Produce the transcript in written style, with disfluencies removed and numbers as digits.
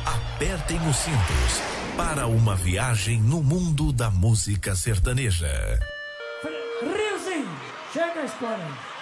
Apertem os cintos para uma viagem no mundo da música sertaneja. Riozinho, chega a história.